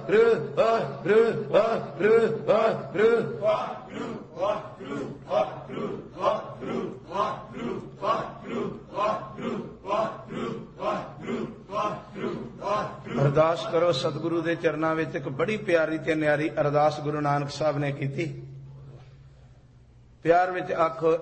ਅਰਦਾਸ ਕਰੋ ਸਤਿਗੁਰੂ ਦੇ ਚਰਨਾਂ ਵਿੱਚ। ਇੱਕ ਬੜੀ ਪਿਆਰੀ ਤੇ ਨਿਆਰੀ ਅਰਦਾਸ ਗੁਰੂ ਨਾਨਕ ਸਾਹਿਬ ਨੇ ਕੀਤੀ। ਪਿਆਰ ਵਿੱਚ ਆਖੋ,